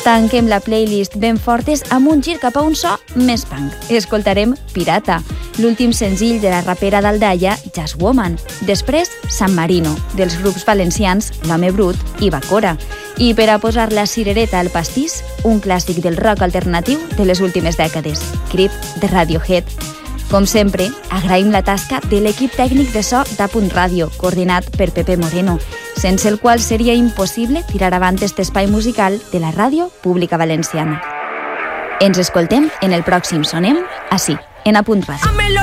Tanquem la playlist ben fortes amb un gir cap a un so més punk. Escoltarem Pirata, l'últim senzill de la rapera d'Aldaia, Jazz Woman. Després, San Marino, dels grups valencians L'Home Brut i Bacora. I per a posar la cirereta al pastís, un clàssic del rock alternatiu de les últimes dècades, Creep de Radiohead. Com sempre, agraïm la tasca de l'equip tècnic de so d'A.Radio, coordinat per Pepe Moreno, sense el qual seria impossible tirar avant este espai musical de la ràdio pública valenciana. Ens escoltem en el pròxim Sonem, ací, en A.Radio.